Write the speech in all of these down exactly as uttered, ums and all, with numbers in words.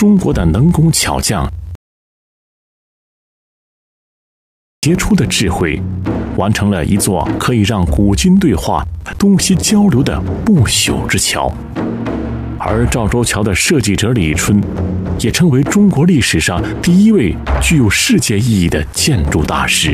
中国的能工巧匠杰出的智慧，完成了一座可以让古今对话、东西交流的不朽之桥。而赵州桥的设计者李春，也成为中国历史上第一位具有世界意义的建筑大师。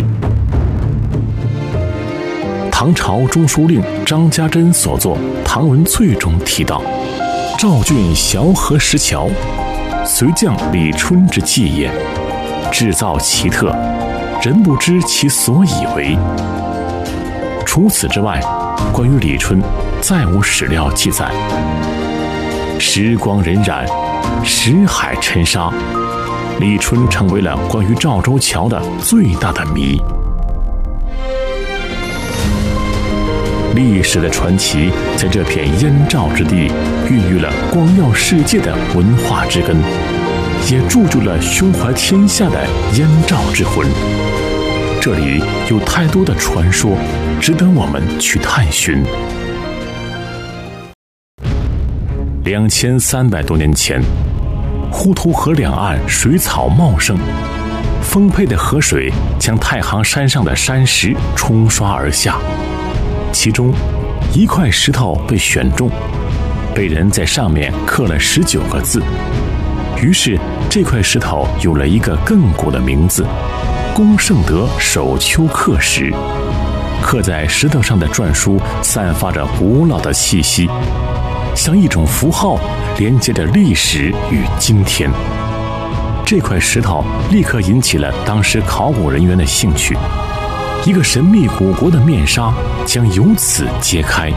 唐朝中书令张家珍所作《唐文粹》中提到：“赵郡萧河石桥，隋匠李春之技也，制造奇特，人不知其所以为。”除此之外，关于李春再无史料记载。时光荏苒，石海沉沙，李春成为了关于赵州桥的最大的谜。历史的传奇在这片燕赵之地孕育了光耀世界的文化之根，也铸就了胸怀天下的燕赵之魂。这里有太多的传说值得我们去探寻。两千三百多年前，滹沱河两岸水草茂盛，丰沛的河水将太行山上的山石冲刷而下，其中一块石头被选中，被人在上面刻了十九个字，于是这块石头有了一个亘古的名字——龚圣德守丘刻石。刻在石头上的篆书散发着古老的气息，像一种符号，连接着历史与今天。这块石头立刻引起了当时考古人员的兴趣，一个神秘古国的面纱将由此揭开。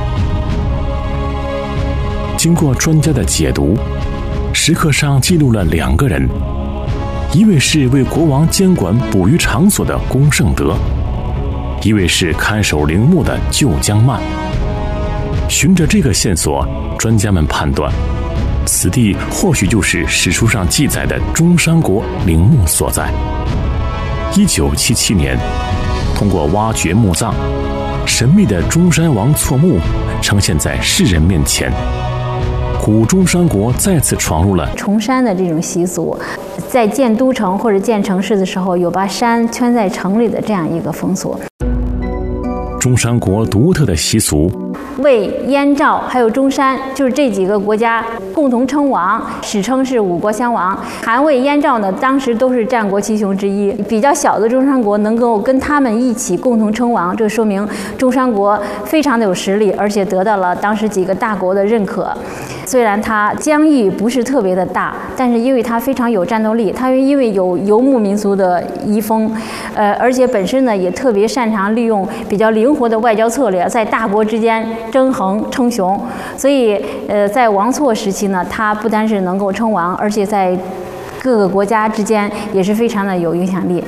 经过专家的解读，石刻上记录了两个人，一位是为国王监管捕鱼场所的龚圣德，一位是看守陵墓的旧江曼。循着这个线索，专家们判断，此地或许就是史书上记载的中山国陵墓所在。一九七七年，通过挖掘墓葬，神秘的中山王错墓呈现在世人面前。古中山国再次闯入了崇山的这种习俗，在建都城或者建城市的时候，有把山圈在城里的这样一个风俗。 中山国独特的习俗， 魏、燕、赵还有中山，就是这几个国家共同称王，史称是五国相王。韩、魏、燕、赵呢，当时都是战国七雄之一。比较小的中山国能够跟他们一起共同称王，这说明中山国非常的有实力，而且得到了当时几个大国的认可。虽然它疆域不是特别的大，但是因为它非常有战斗力，它因为有游牧民族的遗风，呃，而且本身呢也特别擅长利用比较灵活的外交策略，在大国之间争衡称雄。所以，呃，在王错时期呢，它不单是能够称王，而且在各个国家之间也是非常的有影响力。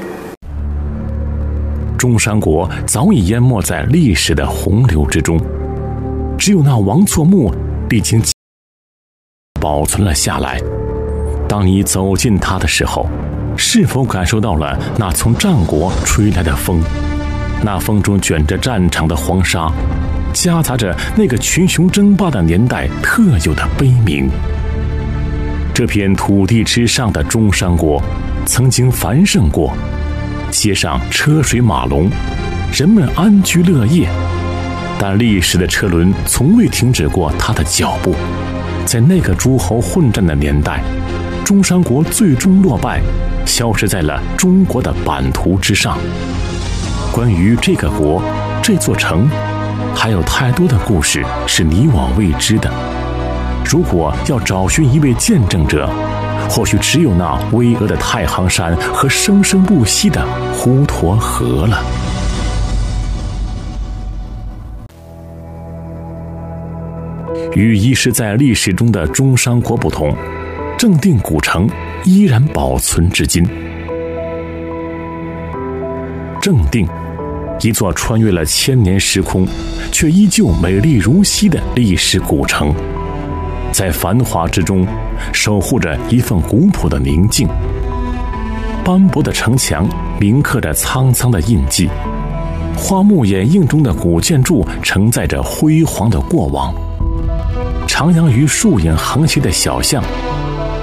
中山国早已淹没在历史的洪流之中，只有那王错墓历经保存了下来。当你走近它的时候，是否感受到了那从战国吹来的风？那风中卷着战场的黄沙，夹杂着那个群雄争霸的年代特有的悲鸣。这片土地之上的中山国曾经繁盛过，街上车水马龙，人们安居乐业，但历史的车轮从未停止过它的脚步。在那个诸侯混战的年代，中山国最终落败，消失在了中国的版图之上。关于这个国、这座城，还有太多的故事是你我未知的。如果要找寻一位见证者，或许只有那巍峨的太行山和生生不息的滹沱河了。与遗失在历史中的中山国不同，正定古城依然保存至今。正定，一座穿越了千年时空，却依旧美丽如昔的历史古城，在繁华之中，守护着一份古朴的宁静。斑驳的城墙铭刻着苍苍的印记，花木掩映中的古建筑承载着辉煌的过往。徜徉于树影横斜的小巷，